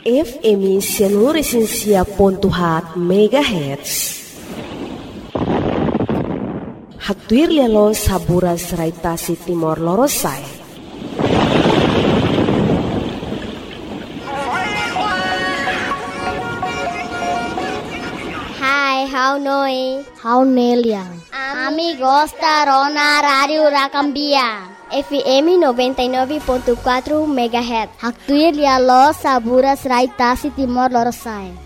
FM 100.4 MHz. Hatuir lialo saburas raitasi Timor Lorosai. Hai, how noi? How Neliang? Amigos da Rona Radio Rakambia. FM 99.4 MHz. Hatuir lialo saburas raitasi Timor Lorosai.